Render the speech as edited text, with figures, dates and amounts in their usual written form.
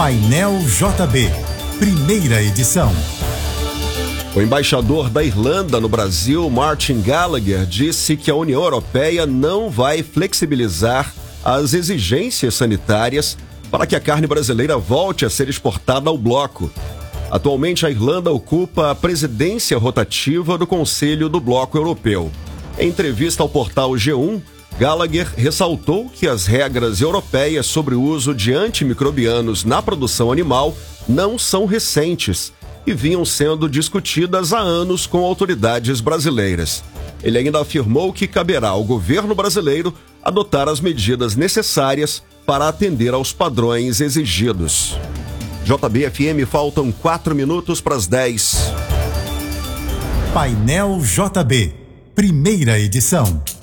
Painel JB, primeira edição. O embaixador da Irlanda no Brasil, Martin Gallagher, disse que a União Europeia não vai flexibilizar as exigências sanitárias para que a carne brasileira volte a ser exportada ao bloco. Atualmente, a Irlanda ocupa a presidência rotativa do Conselho do Bloco Europeu. Em entrevista ao portal G1, Gallagher ressaltou que as regras europeias sobre o uso de antimicrobianos na produção animal não são recentes e vinham sendo discutidas há anos com autoridades brasileiras. Ele ainda afirmou que caberá ao governo brasileiro adotar as medidas necessárias para atender aos padrões exigidos. JB-FM, faltam 4 minutos para as 10. Painel JB, primeira edição.